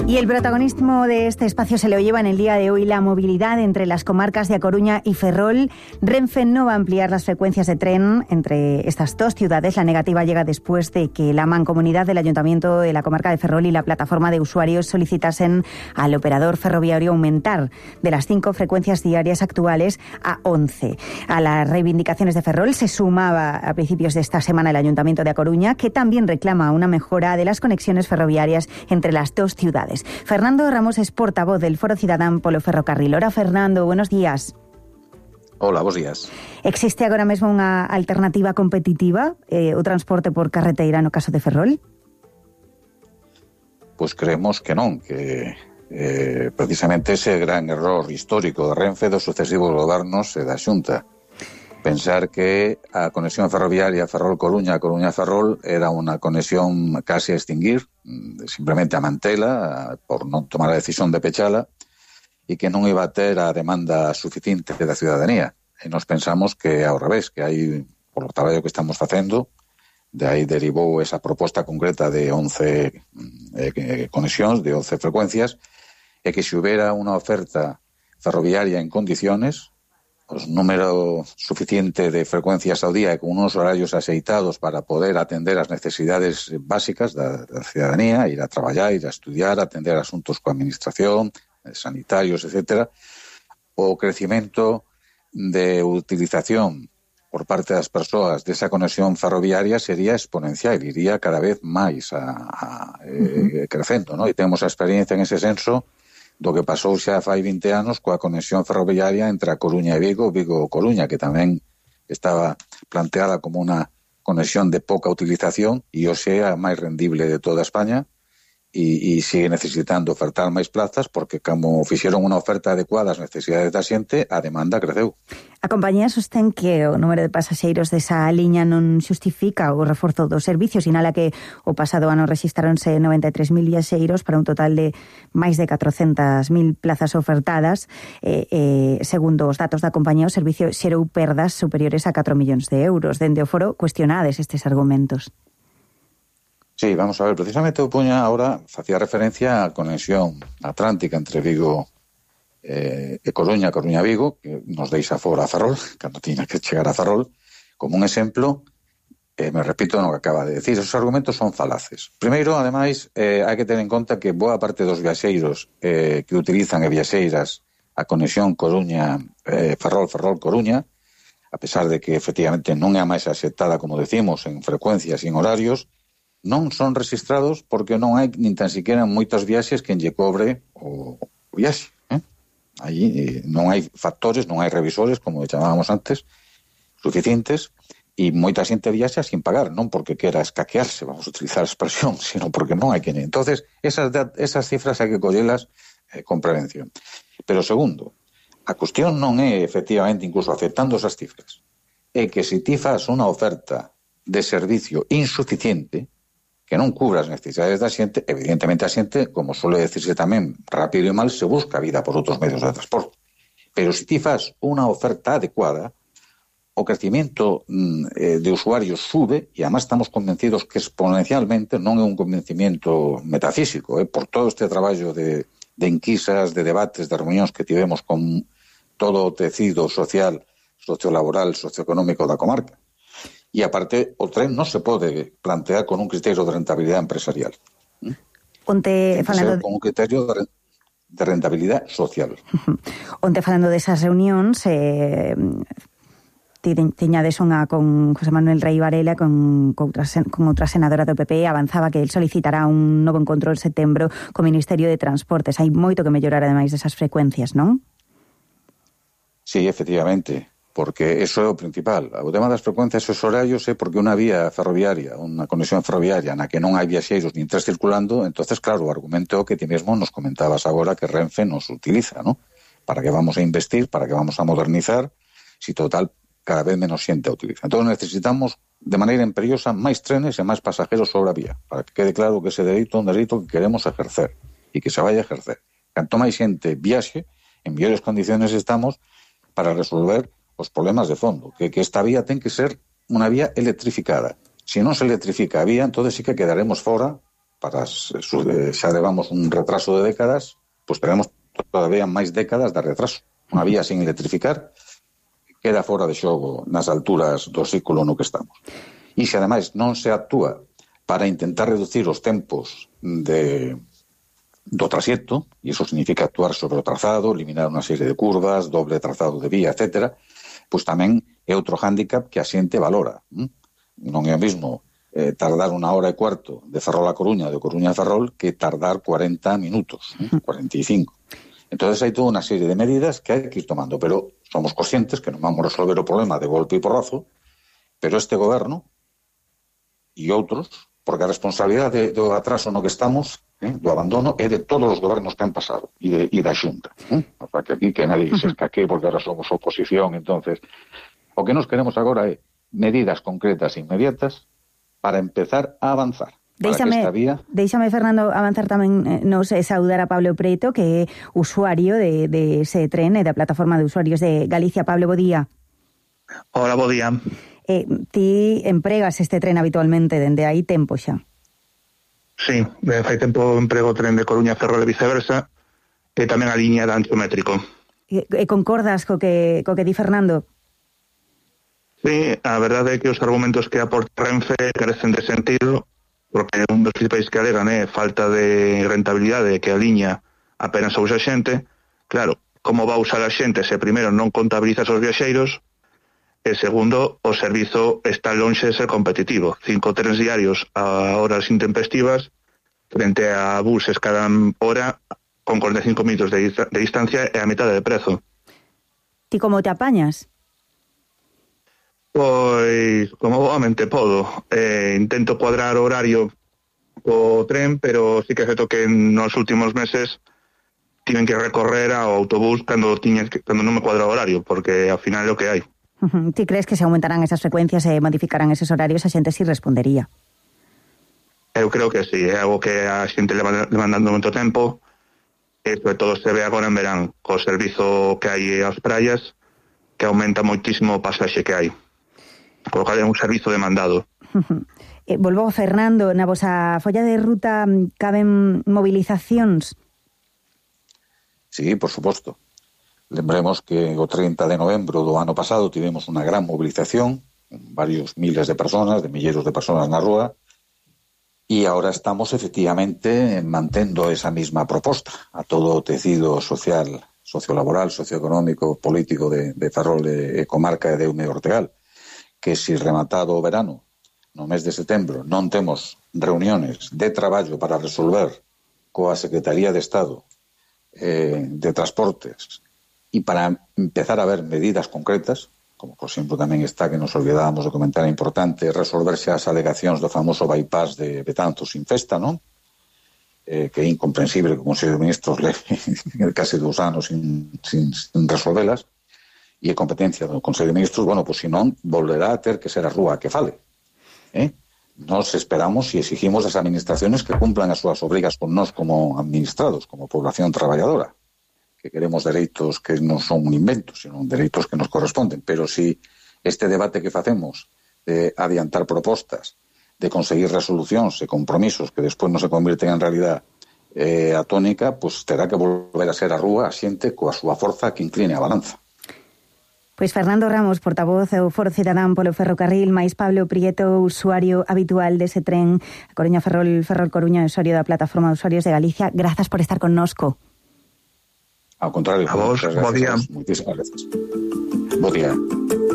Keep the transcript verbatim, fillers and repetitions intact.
Y el protagonismo de este espacio se lo lleva en el día de hoy la movilidad entre las comarcas de A Coruña y Ferrol. Renfe no va a ampliar las frecuencias de tren entre estas dos ciudades. La negativa llega después de que la mancomunidad del Ayuntamiento de la comarca de Ferrol y la plataforma de usuarios solicitasen al operador ferroviario aumentar de las cinco frecuencias diarias actuales a once. A las reivindicaciones de Ferrol se sumaba a principios de esta semana el Ayuntamiento de A Coruña, que también reclama una mejora de las conexiones ferroviarias entre las dos ciudades. Fernando Ramos es portavoz del Foro Cidadán polo Ferrocarril. Hola, Fernando, buenos días. Hola, bos días. Existe agora mesmo unha alternativa competitiva, eh, o transporte por carreteira no caso de Ferrol? Pois creemos que non, que eh, precisamente ese gran error histórico de Renfe dos sucesivos gobernos e da Xunta. Pensar que a conexión ferroviaria Ferrol-Coruña, Coruña-Ferrol era unha conexión casi a extinguir, simplemente a mantela, por non tomar a decisión de pechala, e que non iba a ter a demanda suficiente da ciudadanía. E nos pensamos que ao revés, que hai, por o traballo que estamos facendo, de aí derivou esa proposta concreta de once eh, conexións, de once frecuencias, e que se houbera unha oferta ferroviaria en condiciones, pues, número suficiente de frecuencias ao día e con unos horarios axeitados para poder atender as necesidades básicas da, da ciudadanía, ir a traballar, ir a estudiar, atender asuntos coa administración, sanitarios, etcétera, o crecimento de utilización por parte das persoas desa conexión ferroviaria sería exponencial, iría cada vez máis a, a, eh, crecendo, ¿no? E temos a experiencia en ese senso do que pasou xa fai vinte anos coa conexión ferroviaria entre a Coruña e Vigo, Vigo-Coruña, que tamén estaba planteada como unha conexión de pouca utilización e hoxe é a máis rendible de toda España e, e sigue necesitando ofertar máis plazas porque como fixeron unha oferta adecuada ás necesidades da xente, a demanda creceu. A compañía sostén que o número de pasaxeiros desa liña non xustifica o reforzo do servicio, sinala que o pasado ano rexistráronse noventa e tres mil viaxeiros para un total de máis de catrocentas mil plazas ofertadas. Eh, eh, segundo os datos da compañía, o servicio xerou perdas superiores a catro millóns de euros. Dende o foro cuestionades estes argumentos. Sí, vamos a ver, precisamente o puña ahora facía referencia á conexión atlántica entre Vigo eh, e Coruña, Coruña-Vigo, que nos deixa fora a Ferrol, cando tiña que chegar a Ferrol, como un exemplo, eh, me repito no que acaba de decir, esos argumentos son falaces. Primeiro, ademais, eh, hai que ter en conta que boa parte dos viaxeiros eh, que utilizan e viaxeiras a conexión Coruña, eh, Ferrol, Ferrol-Coruña, a pesar de que efectivamente non é a máis aceptada, como decimos, en frecuencias e en horarios, non son registrados porque non hai nin tan siquiera moitas viaxes que lle cobre o, o viaxe. Eh? Aí eh, non hai factores, non hai revisores, como chamábamos antes, suficientes, e moita xente viaxa sin pagar, non porque quera escaquearse, vamos a utilizar a expresión, sino porque non hai que... Entonces, esas, esas cifras hai que collelas eh, con prevención. Pero segundo, a cuestión non é, efectivamente, incluso aceptando esas cifras, é que se ti fas unha oferta de servicio insuficiente, que non cubra as necesidades da xente, evidentemente a xente, como suele decirse tamén, rápido e mal, se busca vida por outros medios de transporte. Pero se ti fas unha oferta adecuada, o crecimiento mm, de usuarios sube, e además estamos convencidos que exponencialmente, non é un convencimiento metafísico, eh, por todo este traballo de, de enquisas, de debates, de reunións que tivemos con todo o tecido social, sociolaboral, socioeconómico da comarca. E aparte, o tren non se pode plantear con un criterio de rentabilidade empresarial. Onte falando con un criterio de, de rentabilidade social. Onte falando desas reunións, eh, tiñades unha con José Manuel Rei Varela, con, con, outra, con outra senadora do P P, avanzaba que el solicitará un novo encontro en setembro co Ministerio de Transportes. Hai moito que mellorar ademais desas frecuencias, non? Sí, efectivamente, porque eso é o principal. O tema das frecuencias e os horarios é porque unha vía ferroviaria, unha conexión ferroviaria na que non hai viaxeiros nin tres circulando, entonces claro, o argumento que ti mesmo nos comentabas agora que Renfe nos utiliza, ¿no? Para que vamos a investir, para que vamos a modernizar, si total cada vez menos xente a utiliza. Entón necesitamos de maneira imperiosa máis trenes e máis pasajeros sobre a vía, para que quede claro que ese dereito é un dereito que queremos ejercer e que se vai a ejercer. Canto máis xente viaxe, en mellores condiciones estamos para resolver os problemas de fondo, que, que esta vía ten que ser unha vía electrificada. Se non se electrifica a vía, entonces sí que quedaremos fora para xa levamos un retraso de décadas, pois teremos todavía máis décadas de retraso. Unha vía sin electrificar queda fora de xogo nas alturas do século no que estamos. E se ademais non se actúa para intentar reducir os tempos de do traxecto, e iso significa actuar sobre o trazado, eliminar unha serie de curvas, doble trazado de vía, etcétera, pois tamén é outro hándicap que a xente valora. Non é o mesmo eh, tardar unha hora e cuarto de Ferrol a Coruña, de Coruña a Ferrol, que tardar cuarenta minutos, cuarenta e cinco. Entonces hai toda unha serie de medidas que hai que ir tomando, pero somos conscientes que non vamos a resolver o problema de golpe e porrazo, pero este goberno e outros, porque a responsabilidade do atraso no que estamos, eh, do abandono, é de todos os gobernos que han pasado e, de, e da Xunta. Eh? O sea, que aquí que nadie se escaque porque ahora somos oposición. Entonces, o que nos queremos agora é medidas concretas e inmediatas para empezar a avanzar. Déixame, vía... déixame, Fernando, avanzar tamén, eh, nos eh, saudar a Pablo Preto, que é usuario de, de ese tren e da plataforma de usuarios de Galicia. Pablo, bo día. Hola, bo día. Eh, ti empregas este tren habitualmente dende aí tempo xa? Sí, de fai tempo emprego o tren de Coruña a Ferrol e viceversa, e tamén a liña de ancho métrico. E, e concordas co que, co que di Fernando? Sí, a verdade é que os argumentos que aporta Renfe carecen de sentido, porque un dos principais que alegan é falta de rentabilidade, que a liña apenas a usa xente. Claro, como va a usar a xente se primeiro non contabilizas os viaxeiros, e segundo, o servizo está lonxe de ser competitivo. Cinco trens diarios a horas intempestivas frente a buses cada hora con cuarenta e cinco minutos de, de distancia e a mitad de prezo. Ti como te apañas? Pois, como boamente podo. Eh, intento cuadrar o horario co tren, pero sí que é certo que nos últimos meses tiven que recorrer ao autobús cando, tiña, cando non me cuadra o horario, porque ao final é o que hai. Ti crees que se aumentarán esas frecuencias e modificarán esos horarios, a xente si respondería? Eu creo que sí, é algo que a xente leva demandando moito tempo, e sobre todo se ve agora en verán, co servizo que hai ás praias, que aumenta moitísimo o pasaxe que hai. Colocar un servizo demandado. eh, volvo, Fernando, na vosa folla de ruta caben movilizacións? Sí, por suposto. Lembremos que o trinta de novembro do ano pasado tivemos unha gran movilización, varios miles de personas, de milleiros de personas na rúa, e agora estamos efectivamente mantendo esa mesma proposta a todo o tecido social, sociolaboral, socioeconómico, político de, de Ferrol e, e comarca de Deume e Ortegal, que se rematado o verano, no mes de setembro, non temos reuniones de traballo para resolver coa Secretaría de Estado eh, de Transportes e para empezar a ver medidas concretas, como por exemplo tamén está que nos olvidábamos de comentar, é importante resolverse as alegacións do famoso bypass de Betanzos sin festa, non? Eh, que é incomprensible que o Consello de Ministros leve case dous anos sin, sin, sin resolvelas, e é competencia do Consello de Ministros. Bueno, pois se non, volverá a ter que ser a rúa que fale. Eh? Nos esperamos e exigimos das administraciones que cumplan as súas obrigas con nós como administrados, como población traballadora, que queremos dereitos que non son un invento, sino dereitos que nos corresponden. Pero si este debate que facemos de adiantar propostas, de conseguir resolucións e compromisos que despois non se convirten en realidad eh, a tónica, pues terá que volver a ser a rúa a xente coa súa forza que incline a balanza. Pois Fernando Ramos, portavoz do Foro Cidadán polo Ferrocarril, máis Pablo Prieto, usuario habitual dese tren a Coruña Ferrol, Ferrol Coruña, usuario da plataforma de usuarios de Galicia. Grazas por estar connosco. Ao contrario, a vos, bo día. Moitísimas grazas. Bo día.